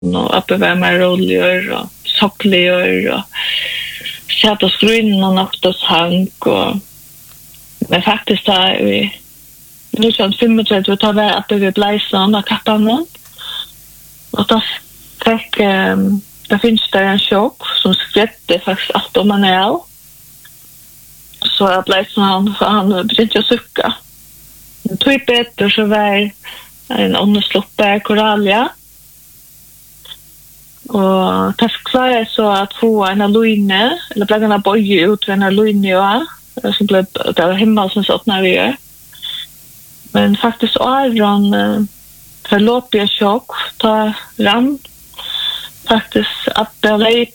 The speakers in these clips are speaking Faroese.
och uppe var med roligare och sockligare och satt och skruven och ofta sank och men faktiskt där vi nu som 35 vi tar väl uppe vid Blejsan och Kappan och då fick det finns där en chock som skrätte faktiskt allt om man är så jag Blejsan han började att sucka typ bättre så var en undersloppe korallia och det klarade så att få en lojne eller bland annat böja ut en lojne som blev det var himmel som satt när vi gör men faktiskt Aron förlopia chock ta ram faktiskt att det leip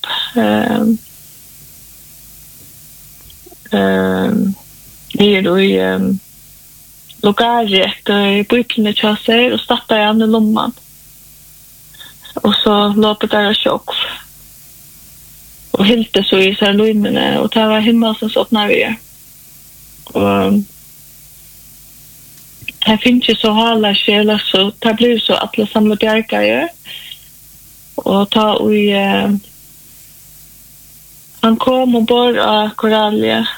ner i lokalet i bukene tjasser och startade jag i lomman och så låpet där chock och helt det så i så här lojmene och det var himmel som satt när vi gör och det finns ju så hala skäl så det blir så att alla samla bjärkar och ta och han kom och bor korallia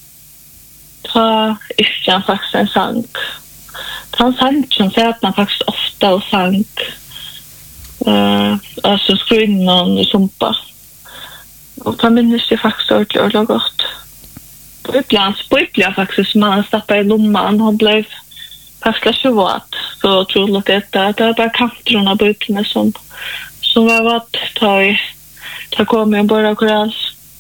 ta iskan faktiskt en sank han sank som sätna faktiskt ofta och sank alltså skruven och sumpa och ta minns det faktiskt ordentligt gott Ibland faktiskt som han stappade i lomman han blev faktiskt så våt så otroligt att det var bara kanterna på bukene som var våt ta kom och bara korall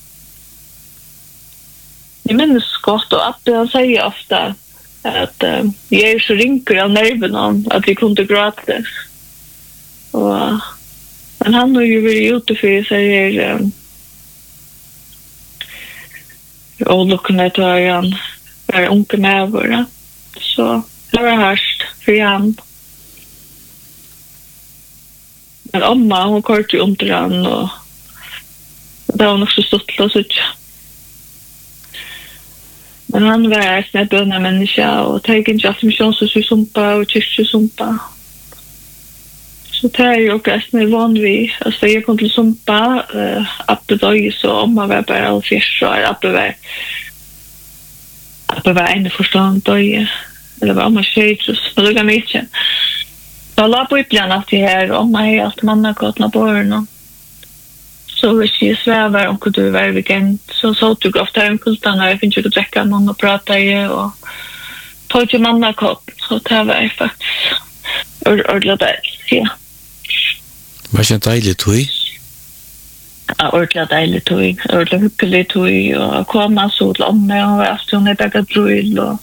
jag minns gott och att han säger ofta att jag är så rynkor av nerverna att vi kunde gråta och men han har ju varit ute för säger och lukna till han var unga med våra så det var härst för han men mamma hon kort ju under han och det var nog så stort och så men han var en böna människa och tog en mission så sumpa och kyrksumpa så det är ju också en vanlig alltså jag kom till sumpa uppe då så om man var bara och fiskar uppe var en förstånd då eller vad man säger så det kan inte så la på plan att det här om man är allt man har gått na på så vi svävar om hur du var weekend så tog jag ofta en kultan när jag finns ju att dricka någon och prata i och tog ju mamma kopp så det var faktiskt ordentligt ja. Vad känns dejligt tog? Ja, ordentligt dejligt tog. Ordentligt hyggligt tog och komma så långt och alltså när jag drull och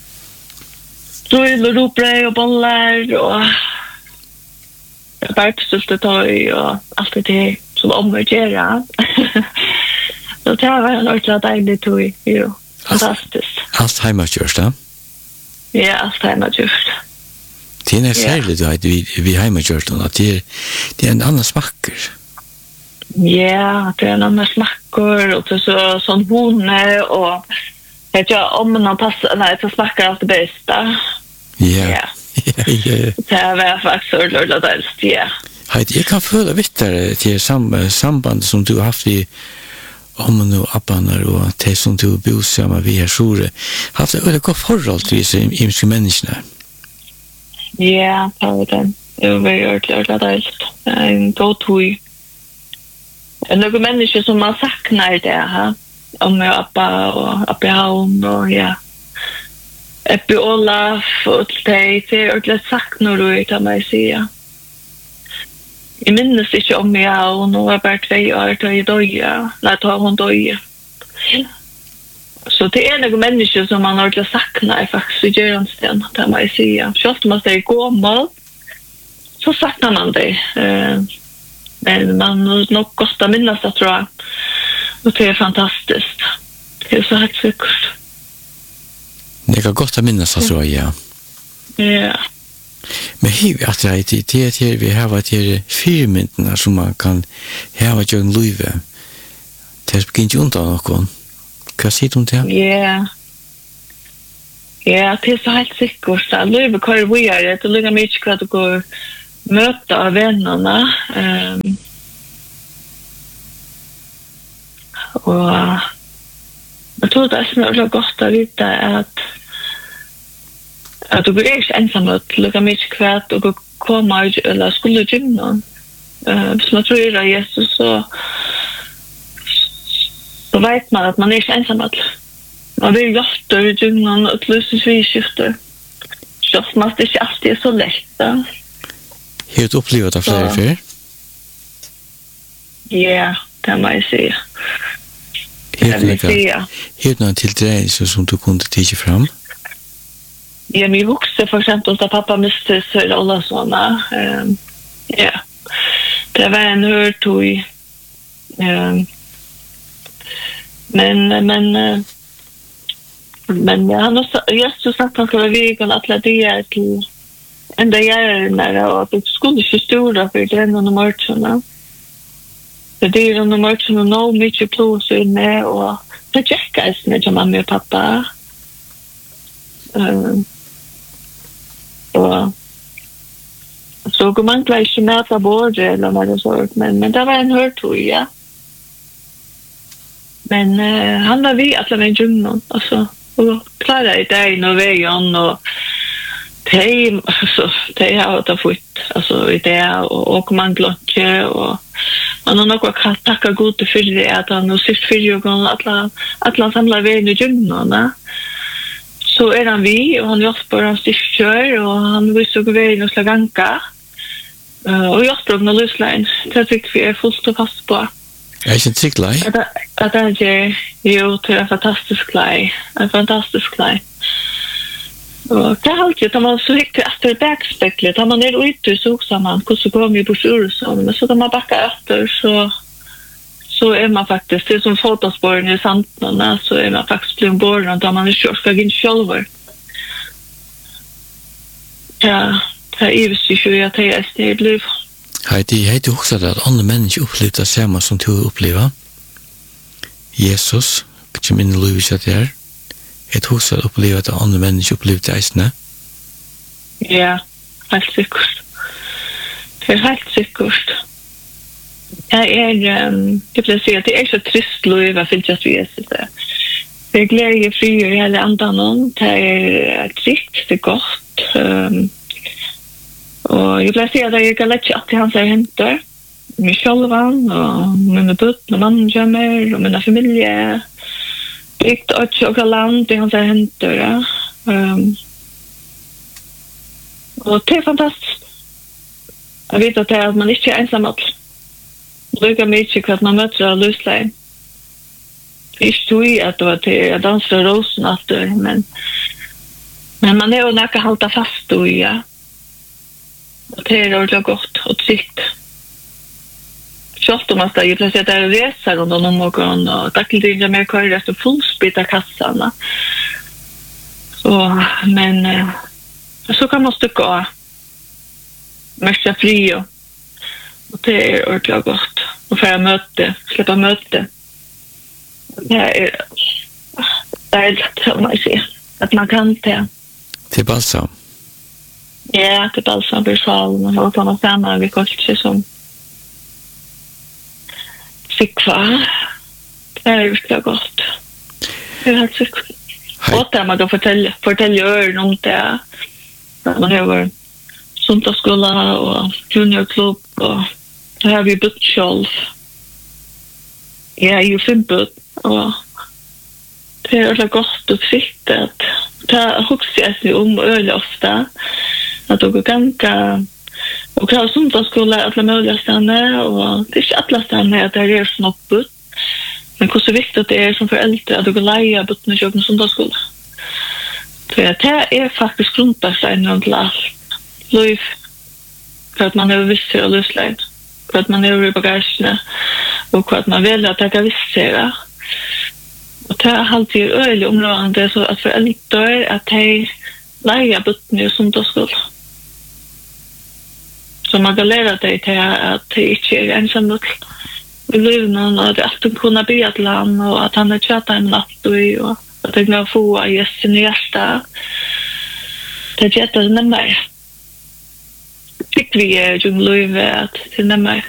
robröd och bollar och barkstulta tog och allt det som omvärderar. Så det var en ordentligt dejligt tog. Jo, fantastiskt. Allt hemmagjort då? Ja, allt hemmagjort. Det är särskilt att vi hemmagjort att det är en annan smaker. Ja, det är en annan smaker och det är sån honne och vet jag om man passar nej så smakar allt det bästa. Ja. Det var faktiskt ordentligt ja. Jag kan följa vidare till samband som du har haft i om och appanar och det som du bor samman vid här sore. Haft ett väldigt gott förhåll till imska människorna. Ja, det var det. Det var ordentligt en god tog. Några människor som man saknar det här. Om och appa och appehaun och ja. Epi Olaf och det är ordentligt saknar du kan man säga. Jag minns inte om jag och nu var bara 2 år till jag döja. När tar hon döja. Så det är några människor som man har saknar faktiskt i Göransten, kan man säga. Så ofta man säger gammal så saknar man det. Men man har nog gott att minnas det tror jag. Och det är fantastiskt. Det är så helt säkert. Det är gott att minnas det tror jag. Ja. Men hur att det vi har till firmynterna som man kan ha ju en luve. Det begynner ju undan någon. Vad säger du om det? Ja. Ja, det är så helt säkert. Luve kör vi är det lugna mycket vad det går möta av vännerna. Och jag tror det är så gott att veta att du blir inte ensam att lukka mycket kvart och komma eller skulle gymna. Hvis man tror att Jesus så vet man att man är inte ensam att man vill göra i gymna och lösa vi skifter. Så man det inte alltid är så lätt. Helt upplevt av flera för? Ja, det må jag säga. Helt någon tillträdelse som du kunde titta fram? Ja, min vuxen för exempel där pappa miste sig alla såna. Ja. Det var en hörtoj. Men han har just sagt att han skulle väga alla det till ända gärna och att det skulle inte stora för det ändå marcherna. Det är de marcherna nå mycket plus inne och det checkas när mamma och pappa. Och så går man gleich med på bordet eller vad det så men det var en hörtoj, ja. Men han var vi alla med gymnon alltså och klara i dag och vägen och det har det fått alltså i det och man glömde och man har nog att tacka Gud för det att han och sist för ju gång alla samla vägen i gymnon. Så är han vi och han jobbar han styrkör och han vill så gå vägen och slå ganka. Och jag sprang någon lusline. Det tycker vi är fullt och fast på. Jag är inte cyklar. Att det är ju till en fantastisk klaj. En fantastisk klaj. Och det är alltid att man så riktigt efter backspeklet. Har man är ute så också man hur så kommer ju på Ursson. Men så när man backar efter så är man faktiskt det som fotospåren i Sandnarna så är man faktiskt blir borren där man är kör ska in själva. Ja. Det är ju att det är ett liv. Hej, du också att andra människor upplever det samma som du upplever. Jesus, som in i livet att det är. Jag också att uppleva att andra människor upplever det här. Ja, helt säkert. Det är helt säkert. Jag vill säga att det är så trist liv att finna att vi är så där. Det är glädje, fri och hela andan. Det är tryggt, det är gott. Och jag vill säga att jag kan lägga att han säger hämtar mig själva och mina barn och mannen och mina familjer. Byggt och land det han säger hämtar. Och det är fantastiskt. Jag vet att det är att man inte är ensam att lycka mycket för att man möter av luslein. Det är inte att det var till att dansa rosen efter, men man är ju näka halta fast då, ja. Och det är ordentligt gott och tryggt. Kjort om man ska ju plötsligt där resa runt om morgon och tackligt mer kvar efter fullspita kassarna. Så men så kan man stycka mest fri och det är ordentligt gott. Och för möte, släppa möte. Det är lätt man ser att man kan det. Till balsam. Ja, det är balsam för själen. Man har samma samma vi kanske som sikva. Det är riktigt gott. Det är helt säkert. Och där man kan fortälja öron om det. Man har söndagsskola och juniorklubb och det har vi bytt själv. Jag är ju 5 och det är så gott att sitta att ta huxar sig om öle ofta att gå ganska och ha söndagsskola alla möjliga ställen och det är inte alla ställen att det är snoppet men hur så viktigt det är som förälder att gå leja botten och köpa söndagsskola. Det är faktiskt grundsteinen till allt liv för att man har visst och lustled för att man är i bagagen och för att man väljer att ta vissera. Och det är alltid öjlig områdande så att föräldrar att de leja botten och söndagsskola. Så man kan lära dig till att det inte är ensamt i livet och att de kunna be till han och att han är tjata en natt och att det kan få gästen i hjärta. Det är jättenämmer. Fick vi junglöve att till nämma.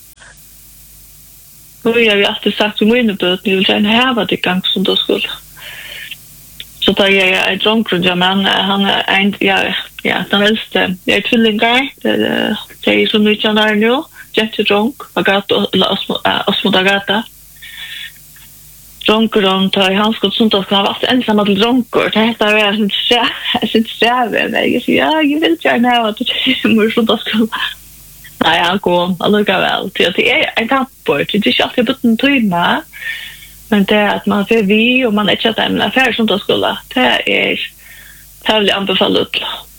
Och jag har alltid sagt till mina böt, ni vill gärna häva det gång som då skulle. Så då jag är drunkrunt, ja, men han är en, ja, den äldste. Jag är tvillingar, det är så mycket där nu. Jättedrunk, Agata, Osmod Agata. Drunker tar i hans gott sånt att han har varit ensam till drunker. Det heter jag sin strävan. Jag säger, ja, jag vill gärna att det kommer sånt att skulle. Nej, han går alldeles väl. Det är en tapport. Det är inte alltid på en tydma. Men det är att man får vi och man är inte att ämna affär sånt att skulle. Det vill jag anbefalla ut.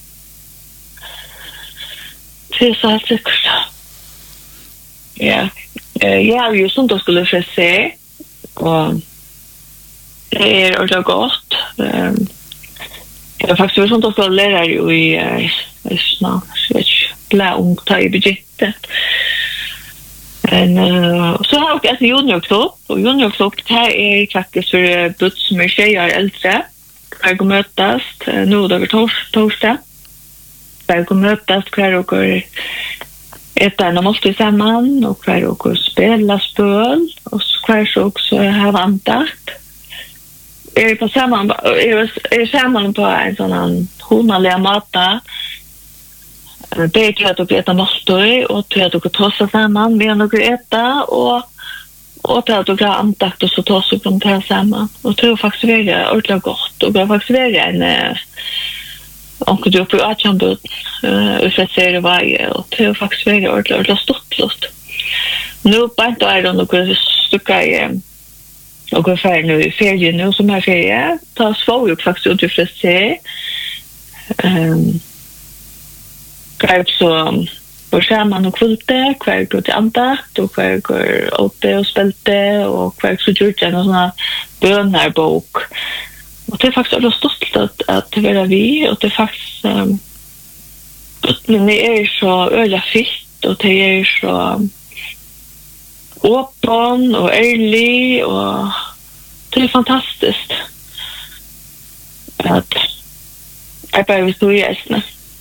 Det är så här säkert. Ja, jag har ju sånt att skulle för sig. Och det är ordentligt gott. Jag har faktiskt sånt att skulle lära ju i snart. Jag vet inte, blä ung ta i budgetet. Men så har jag ätit juniorklubb. Och juniorklubb, det här är faktiskt för butt som är tjejer äldre. Jag går mötas, nu är det torsdag. Jag går mötas kvar och äta en måltid samman och kvar och spela spel och kvar så också ha andakt. Är på samman är samman på en sån honaliga mata. Det är till att äta måltid och till att tossa samman med något äta och till att andakt och så tossa från det samman. Och tror faktiskt det är ordentligt gott och det är faktiskt en onkel du på Atjambud utfäster varje och det är faktiskt väldigt ordentligt stort. Nu bara inte är det något stycka och går färd nu i ferie nu som är ferie. Ta svår ju faktiskt utfäster kvar så på skärmen och kvulte, kvar går till andakt och kvar går åt och spelte och kvar så gjort en sån här bönarbok. Och det är faktiskt alldeles stort att vara vi och det är faktiskt men det är så öliga fitt och det är så öppen och ärlig och det är fantastiskt att jag bara vill stå i äsna.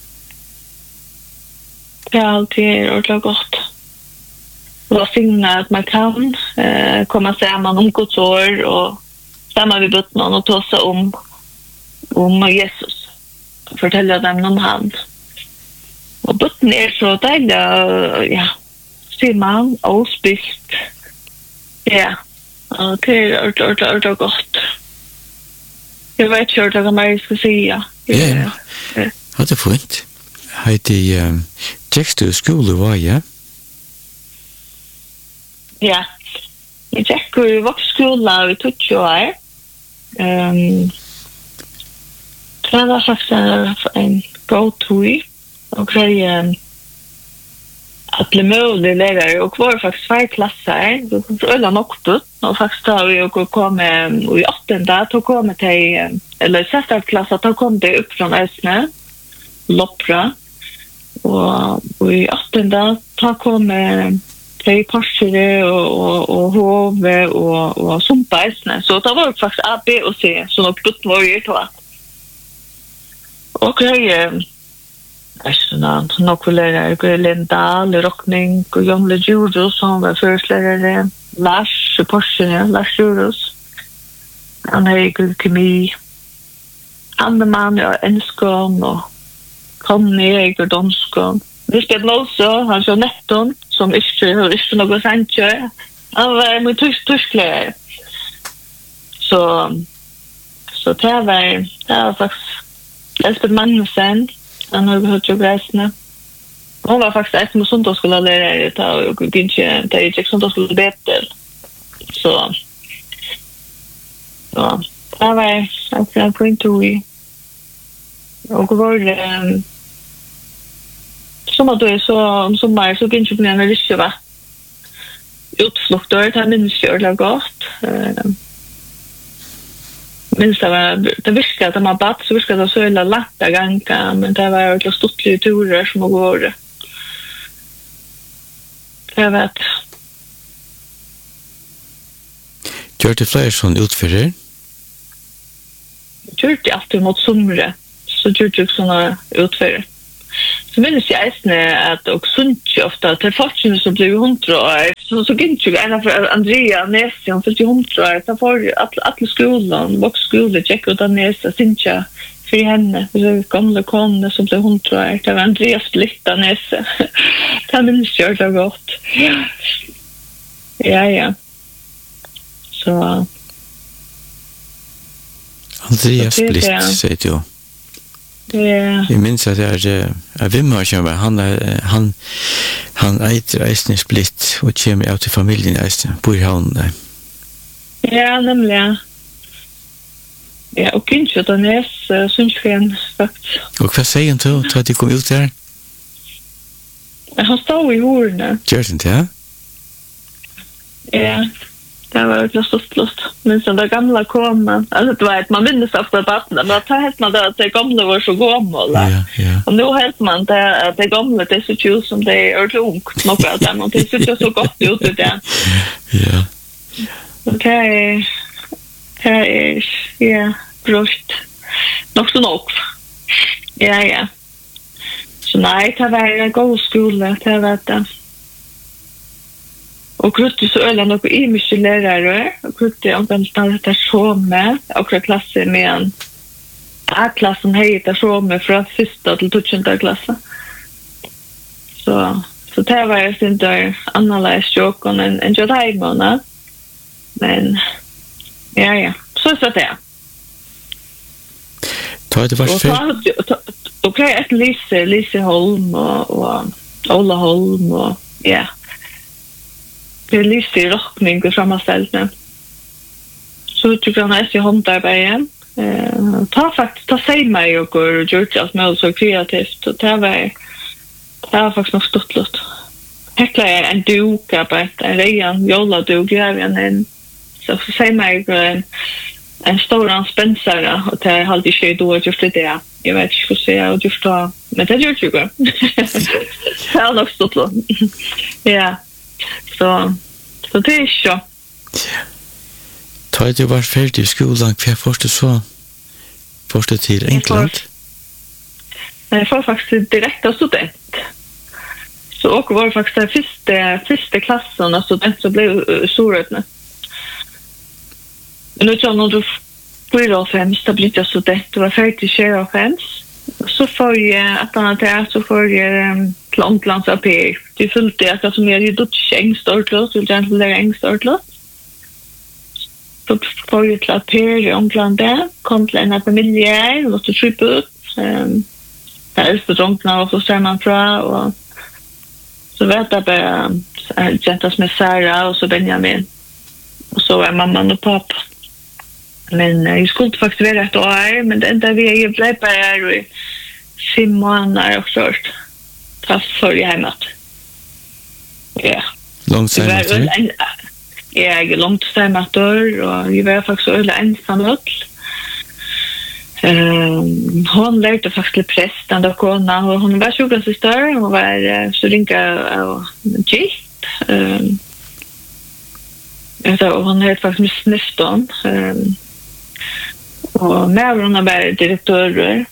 Det är alltid ordentligt gott. Och finna att man kan komma samman om kultur och samma vi bott någon och tåsa om Jesus. Fortälla dem om han. Och botten är så dejliga, ja, ser man, ospilt. Ja, och det är ordentligt gott. Jag vet inte vad jag ska säga. Ja, det är fint. Heter Jackstu skola var ja? Ja, jag gick i vuxenskola i 20 år. Det var faktiskt en go-to och grejen att bli möjlig lärare och var faktiskt 2 klasser. Det var ölla något och faktiskt har vi kom i 8:e då kom till eller 6:e klass då kom det upp från Östnä Loppra och i 8:e då kom det Porsche och hove och sumpa Östnä så det var faktiskt A, B och C så något dutt var ju då. Och några lärare, Linda, Rockning och Jonle Djurus som var förstlärare, Lars Porsche, Lars Djurus. Han har kemi, Anneman och Enskon och Conny och Donskon. Vi spelade också, han så Netton som inte något sannkör. Han var med tysklärare. Så det var faktiskt Elspeth Magnussen. Han har hört ju gräsna. Hon var faktiskt ett med sånt att skulle lära det och inte det är inte sånt att skulle bättre. Så ja, det var jag på intui. Och var som att det så som mer så kanske blir det lite va. Utflukter det minns jag det gott. Minns det viskade att man bad så viskade det så eller lätta gånga men det var ju stort lite turer som går. Jag vet. Gör det fler sån utförare? Gör det alltid mot somre så gör det såna utförare. så minns jag att och sunt ofta till fortune så blev 100 år så gick ju en för Andrea Nässon för 100 år så får alla skolan vuxskola check ut den nästa synja för henne så gamla konne som blev 100 år det var Andreas splitta näsa kan minns jag det gott ja så Andreas splitt säger du. Ja. Jag minns att jag vimmar som han äter eisen splitt och kommer ut till familjen eisen bor i havnen där. Ja, nämligen. Ja, och inte utan näs sundsken faktiskt. Och vad säger du till att du kom ut där? Han stod i hörnet. Gör inte, ja? Ja. Det var ju så stort. Men så där gamla kom alltså det var att man minns ofta vattnet men att helt man där att det gamla var så gamla. Ja. Och nu helt man det gamla det så ju som det är långt något att det måste se så gott ut det. Ja. Okej. Ja, brust. Nog så nog. Ja. Så nej, det var en god skola, det var det. Och kruttigt så ölen och i mycket lärare och kruttigt om den stannar där så med och klassen med en A-klass som heter så med från första till 12:e klassen. Så det var ju inte annorlunda chock och en jodaimåna. Men ja. Så det. Ta det var för. Okej, ett Lise Holm och Ola Holm och ja. Det är lite i rockning och sammanställning. Så tycker jag nästan handarbeten. Ta sig mig och gjort allt med så kreativt. Och det var faktiskt något stort låt. Hecklar jag en duka på en rejan joladuk. Så säg mig en stor anspensare. Och det är alltid tjej då just det. Jag vet inte hur säga och just då. Men det gör ju. Det är nog stort låt. Ja. Så det är så. Ta det var färdig i skolan, kvar först du till England? Jag får faktiskt direkt av student. Så och var faktiskt den första klassen av student så blev sorötna. Nu tror jag nog då 4-5 stabilitet student, det var färdig 4-5. Så får jag att han är så får jag långlands AP. Det följde att jag som är ju dutch engstort så jag inte lära engstort. Så får jag till AP i England där, kom till en familj, låt det trippa ut. Där är det drunkna och så ser man fra och så vet jag bara gentas med Sara och så Benjamin. Och så är mamman och pappa. Men jag skulle faktiskt vara ett år, men det enda vi blev bara i 5 månader och sånt. Fast för jag hemåt. Ja. Långt hemåt? Ja, jag är långt hemåt och jag var faktiskt öle ensam. Hon lärde faktiskt präst den där kona och hon var sjukhussystör och var så ringa och gift. Så hon hade faktiskt sniffton. Och med hon var direktör.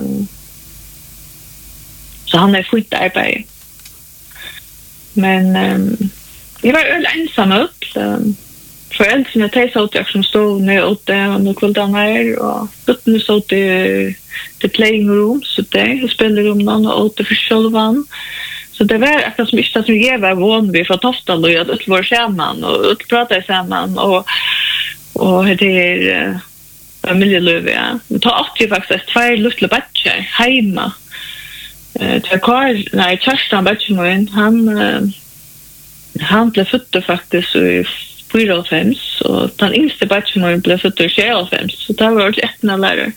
Så han är fullt arbete. Men jag var öll ensam upp. Föräldrarna tar så att jag som stod ner ute och nu kvällen här och putten så till playing room så där spelar de någon och åt för självan. Så det var att som inte som jag var van vid för Toftal och att var samman och prata samman och det är familjelöv ja. Men ta alltid faktiskt 2 lilla barn hemma. Kerstin Batchmoen, han blev född faktiskt i 4-5 och den yngste Batchmoen blev född i 4-5 så det var ett när lärare.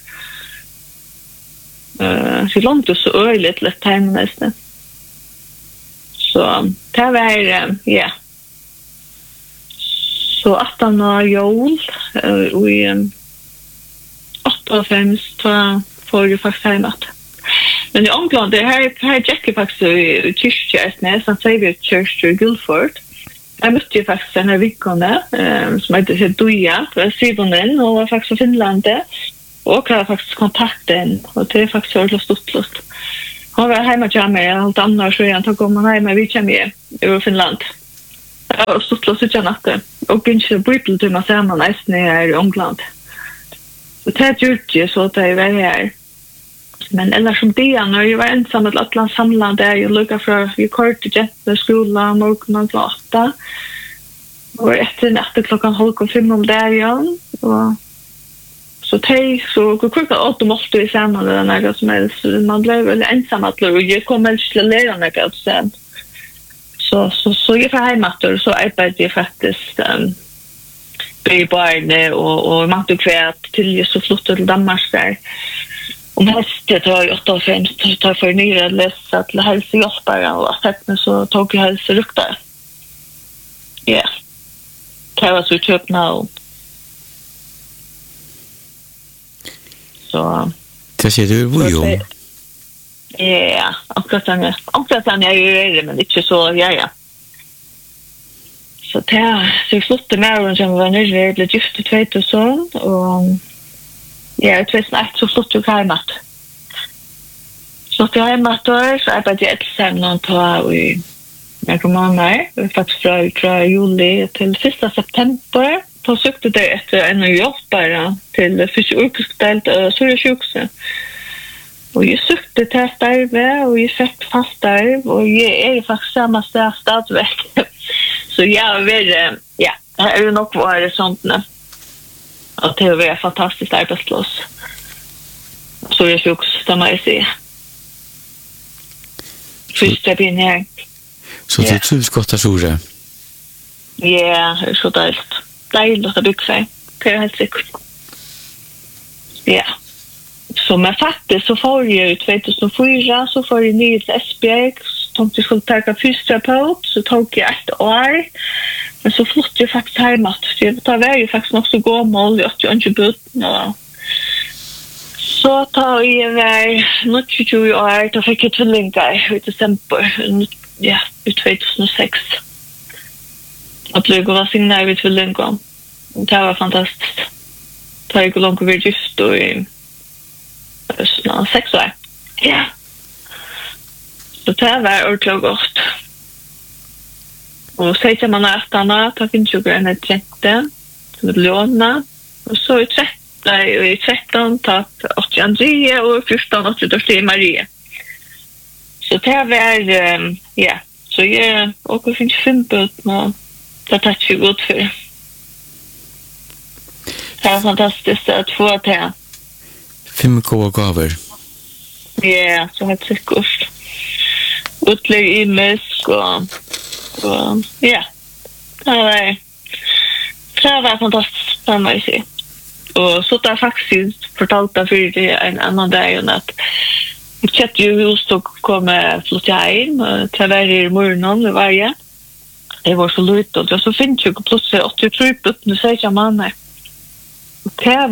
Så långt så öligt lätt hem nästan. Så det var ja. Så 18 år jul och i 8-5 så får ju faktiskt hemåt. Men i England, det här Jackie faktiskt i kyrkjärstnäs, han säger vi Church i Guildford. Jag mötte ju faktiskt den här vikone som heter Duja, för Sivonen och var faktiskt i Finland. Och jag har faktiskt kontakten och det är faktiskt väldigt stort lust. Han var hemma till mig, allt annat så jag tog om han hemma vid mig i Finland. Jag var stått och sitta natten och inte brytligt till mig samman nästan i England. Så det gjorde jag så att jag var här. Men ellers som det, när jag var ensam ett Atlant samlad där, jag lukkade för jag kort till jätteskolan, morgonen till 8. Och efter klockan 5:30 om dagen. Så klockan 8 måste vi samman eller något som helst. Man blev väldigt ensam att och jag kom inte till att lära något sen. Så jag var hemma och så arbetade jag faktiskt i barn och man tog kvärt till jag så flyttade till Danmark där. Och nästa tar jag 8:05 så tar jag för nya läsa till hälsohjälpare och sen så tog jag hälsoruktar. Ja. Det var så köpt nu. Så det ser du ju. Ja, akkurat sen jag gör det men inte så ja. Så det så flyttade med och som var nere blev gift i 2000 och ja, det var snart så flyttade jag hemåt. Så jag hemåt då så arbetade jag sen någon på i några månader, faktiskt från juli till 1 september. Då sökte det efter en jobbare till fysioterapeut Södra sjukhuset. Och jag sökte testarve och jag fick fastarve och jag är faktiskt samma stadsverk. Så jag vill, ja, det är ju nog varit sånt nu. Och det var fantastiskt arbetsplats. Södra sjukhuset, det må jag säga. Första binär. Så det trivs gott att Sore? Ja, det är så dejligt att bygga sig. Det är helt säkert. Ja. Så men faktiskt så får jag i 2004 så får jag ner till Esbjerg. Så jag skulle ta fysioterapeut så tog jag 1 år. Men så flyttade jag faktiskt hemåt. Det var ju faktiskt nog så gammal. Jag har inte bytt. Så tar jag 22 år. Då fick jag tvillingar i december. Ja, i 2006. Jag blev att signera vid tvillingar. Det var fantastiskt. Det gick långt och vi gift och i 6 år. Ja. Så det var ordentligt gott. Och säger man nästan då finns ju en tjänste som vill låna. Och så i 13 tatt 8 Andrea och 14 8 Dorte Maria. Så det var ja. Så jag och finns 5 bort nå. Det tar ju gott för. Det är fantastiskt att få det. 5 gåvor. Ja, så har det kostat. Utlägg i mäsk och ja. Det var fantastiskt att man ser. Och så där faktiskt fortalte för det en annan dag att jag chatte ju hus då kommer flytta in till varje morgon varje. Det var så lite och så finns ju plötsligt 83 nu säger jag man. Det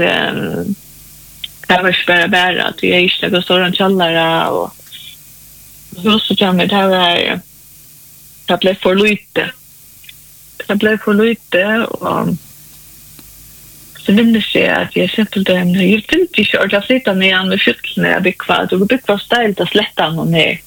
var bara att jag inte går så runt källare och så kan det här det blev för lite. Det blev för lite och så minns jag att jag simpelt jag tänkte inte att jag sitter ner med skytteln när jag blir kvar. Och blir kvar ställt att slätta någon ner.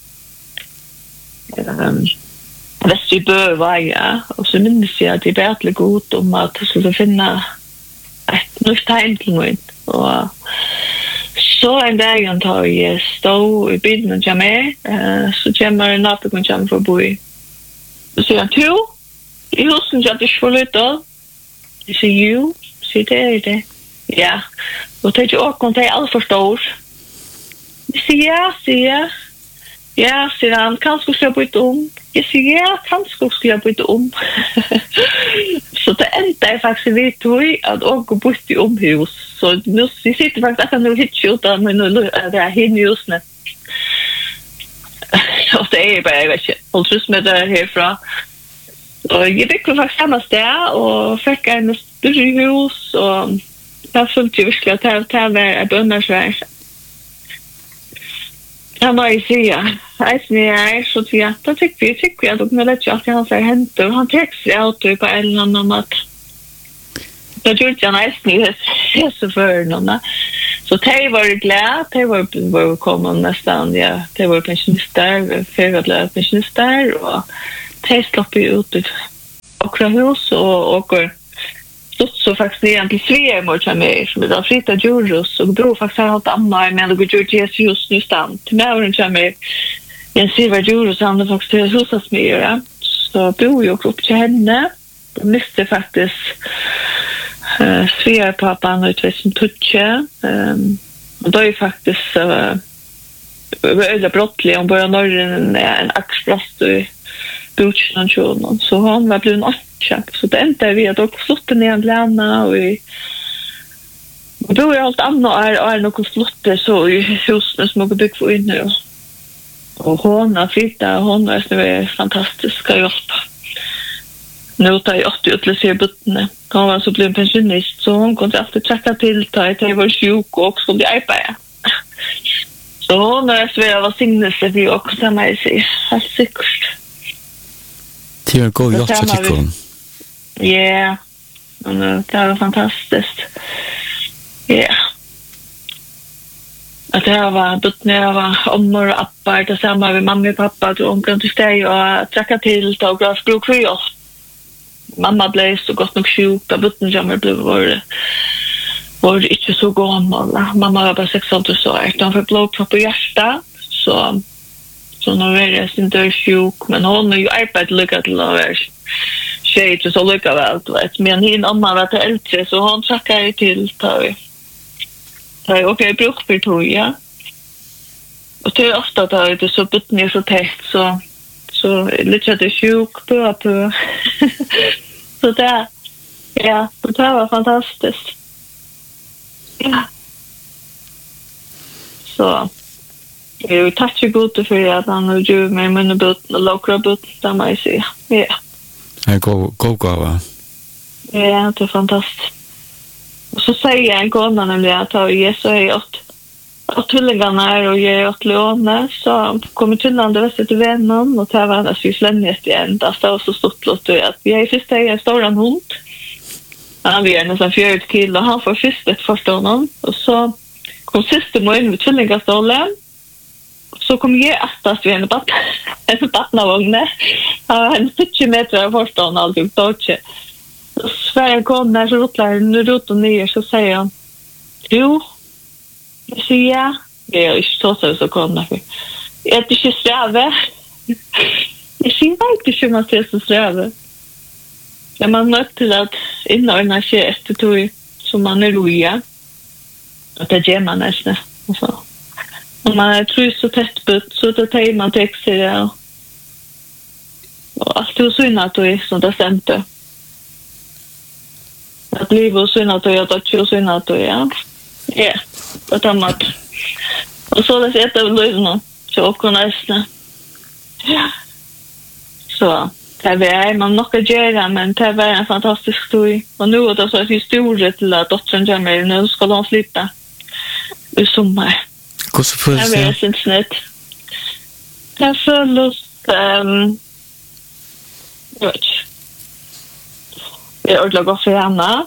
Västerbö var jag. Och så minns jag att det är verkligen god om att jag skulle finna ett nytt hem till mig. Och så en dag jag tar jag stå i bilen och jag med. Så kommer natten och jag får bo i. Så säger jag, "Tu, i husen jag inte får lite." Jag säger, "Jo." Så det är det. Ja. Och det är ju också det är allt för stor. Jag säger, ja, säger han, kanske ska jag byta om. Jag säger, ja, kanske ska jag byta om. Så det enda är faktiskt vi tror att åka byta om hus. Så nu vi sitter faktiskt att nu hittar utan men nu är det här husen. Och det är bara jag vet inte. Och så med det härifrån. Och jag fick faktiskt samma sted och fick en större hus och jag följde ju verkligen att det var en bönnarsvärd. Ja, må jag säga. Så jag tycker att de har lätt att han har hänt och han textar auto på en annan mat. Det gjorde jag nästan i så för någon. Så de var glada, de var kommande nästan, ja, de var pensionister, förvärvade pensionister, och de slapp ut i åkra hus och så faktiskt igen till Sverige mot mig som det fritta Djurus och då faktiskt har hållit amma men det går just nu stand till mig och mig en silver Djurus han faktiskt husas med så bor jag upp till henne och miste faktiskt Sverige pappan och utväxten tutche och då är faktiskt öde brottlig om bara norren en axplast i butchen så han var blivit så det enda vi har också slått ner en lärna och vi bor ju allt annat är något slått så i husen som har byggt för inne och hon har flyttat hon är fantastiska hjälp. Nu tar jag 80 ut till se buttne. Hon var så blev pensionist så hon kunde alltid tracka till till var sjuk och också bli iPad. Så hon är svär var signelse vi också samma i sig. Helt säkert. Det är god hjälp tycker hon. Ja, det var fantastiskt. Ja. Att det var buttne var ommor och appar tillsammans med mamma och pappa och hon kunde steg och tracka till och glasbruk för oss. Mamma blev så gott nog sjuk och butten jammer blev var inte så gammal. Mamma var bara 16 år. De fick blodpropp i hjärta så nu är det inte sjuk men hon är ju arbetat lyckat till att vara tjej så lyckat väl. Men hin mamma var till äldre så hon trackade till okej bruk för tog ja. Och det är ofta att det så butten är så tätt så lite det sjuk på så det ja det var fantastiskt ja så jag tackar Gud för att han har gjort mig med butten och lokra butten där man ser ja gå ja det är fantastiskt och så säger jag en gång nämligen att Jesus är och tullingarna och jag åt låna så kommer tullande väster till vännen och tar varandra så slänget igen. Det var så stort låt att vi är först en stor hund. Han är nästan 4 kilo och han får först ett första honom. Och så kom sista morgon med tullingarstolen. Så kom jag attast vid en vattnavågne. Han 70 meter av första honom alltid dåtje. Och Sverige kom när så rotlar ner så säger han jo jag säger det är inte så kommer för jag är inte sträva jag ser inte hur man ser så sträva när man möter till att inordna sig efter tog som man är roja och det gör man nästan och så om man är trus och tätt så då tar man texter och allt är synd att det är så det stämmer att livet är synd att det är synd att det är ja och tamat. Och så det heter Louise så och nästan. Ja. Så det var man nog att göra men det var en fantastisk story. Och nu är det så att historia till att dottern kommer nu ska de slippa. I sommar. Hur så för det? Det är inte snett. Jag förlust jag ordlar gå för henne.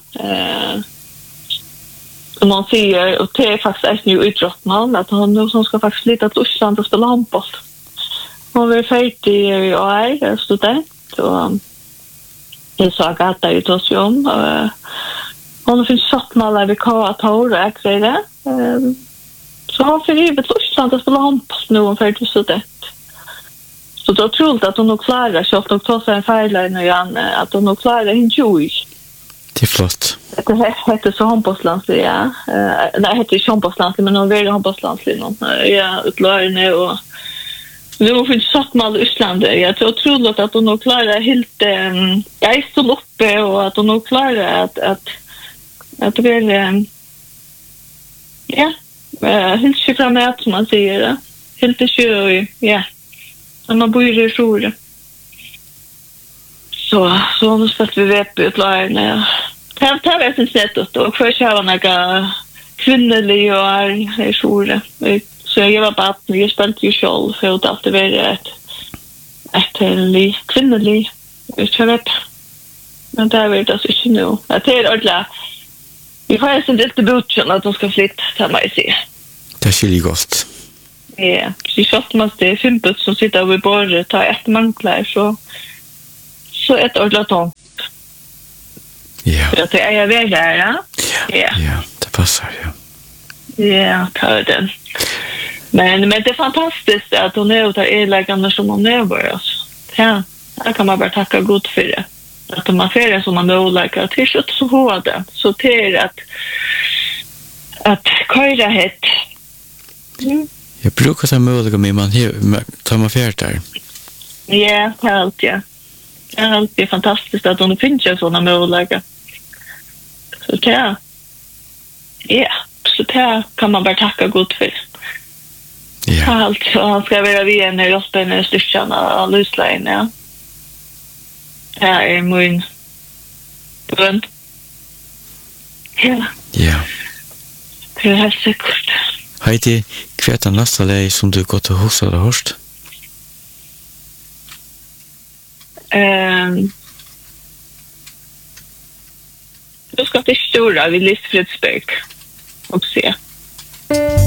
Som man säger, och det är faktiskt ett ny idrottman, att han nu som ska faktiskt flytta till Island och spela handboll. Hon var färdig i år, student, och jag sa att det är ju om. Hon finns sattmallar vid K-Tor och ägare. Så hon får givet till Island och spela handboll nu och färdig student. Så det är troligt att hon nog klarar sig, och tar sig en färglägg igen, att hon nog klarar en joy. Det är flott. Det heter så handbollslandslig, ja. Nej, det heter inte handbollslandslig, men hon vill handbollslandslig. Ja, utlärande och nu finns satt med Island. Jag tror troligt att hon nog klarar helt geisten uppe och att hon nog klarar att väl ja, helt sig framåt som man säger. Helt sig ja. När man bor i Sjure. Så hon spelar vi vet utlärande. Det var inte snett och först har jag några kvinnliga och i Sjure. Så jag var bara att jag spelade ju själv för att alltid vara ett kvinnlig. Jag vet. Men det är väl det så inte nu. Det är ordentligt. Vi har ju inte butchen att de ska flytta till mig se. Det skiljer gott. Ja, så shot måste det fimpet som sitter vid bordet ta ett manklar så ett ordentligt tång. Ja. Det är jag väl där, ja. Ja, det passar ja. Ja, tar den. Men det är fantastiskt att hon är utav elägarna som hon är bara. Ja, här kan man bara tacka Gud för det. Att man får det som man möjliga till kött så hårda. Så till att köra hett. Jag brukar ta möjliga med man tar man färd där. Ja, allt ja. Allt är fantastiskt att hon finns sådana möjliga. Så det ja, så det kan man bara tacka Gud för. Ja. Allt, och han ska vara vid en i Rospene styrkan av Luslein, ja. Det är min bön. Ja. Ja. Det är helt säkert. Heidi, kvärt den nästa lej som du gått och hos eller hörst? Du ska till Stora vid Lisfredsberg och se.